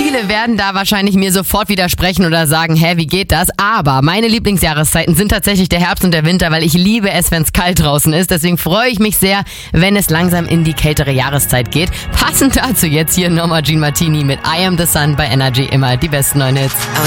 Viele werden da wahrscheinlich mir sofort widersprechen oder sagen, hä, wie geht das? Aber meine Lieblingsjahreszeiten sind tatsächlich der Herbst und der Winter, weil ich liebe es, wenn es kalt draußen ist. Deswegen freue ich mich sehr, wenn es langsam in die kältere Jahreszeit geht. Passend dazu jetzt hier Norma Jean Martini mit I Am The Sun bei Energy. Immer die besten neuen Hits.